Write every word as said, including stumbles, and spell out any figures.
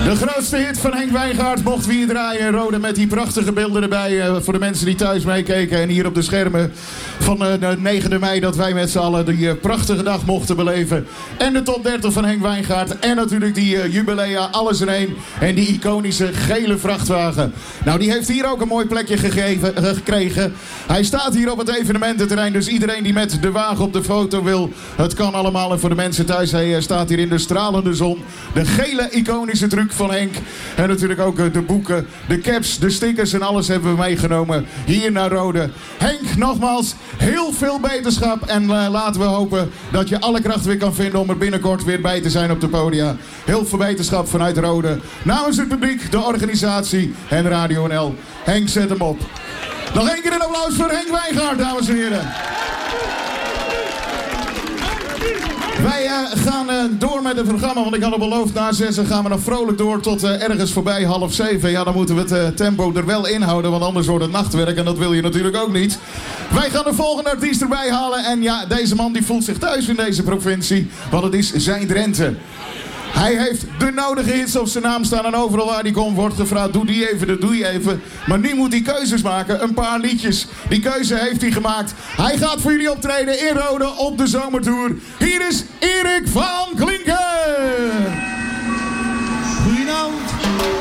De grootste hit van Henk Wijngaard mochten we hier draaien. Rode met die prachtige beelden erbij. Uh, voor de mensen die thuis meekeken. En hier op de schermen van uh, de negende mei. Dat wij met z'n allen die uh, prachtige dag mochten beleven. En de top dertig van Henk Wijngaard. En natuurlijk die uh, jubilea. Alles in één. En die iconische gele vrachtwagen. Nou, die heeft hier ook een mooi plekje gegeven, uh, gekregen. Hij staat hier op het evenemententerrein. Dus iedereen die met de wagen op de foto wil. Het kan allemaal. En voor de mensen thuis. Hij uh, staat hier in de stralende zon. De gele iconische truc van Henk. En natuurlijk ook de boeken, de caps, de stickers en alles hebben we meegenomen hier naar Rode. Henk, nogmaals, heel veel beterschap. En uh, laten we hopen dat je alle kracht weer kan vinden om er binnenkort weer bij te zijn op de podia. Heel veel beterschap vanuit Rode. Namens het publiek, de organisatie en Radio N L. Henk, zet hem op. Nog één keer een applaus voor Henk Wijngaard, dames en heren. Wij uh, gaan uh, door met het programma, want ik had al beloofd na zessen gaan we nog vrolijk door tot uh, ergens voorbij half zeven. Ja, dan moeten we het uh, tempo er wel inhouden, want anders wordt het nachtwerk en dat wil je natuurlijk ook niet. Wij gaan de volgende artiest erbij halen en ja, deze man die voelt zich thuis in deze provincie, want het is zijn Drenthe. Hij heeft de nodige hits op zijn naam staan en overal waar hij komt wordt gevraagd, doe die even, dat doe je even. Maar nu moet hij keuzes maken, een paar liedjes. Die keuze heeft hij gemaakt. Hij gaat voor jullie optreden in Rode op de zomertour. Hier is Erik van Klinken.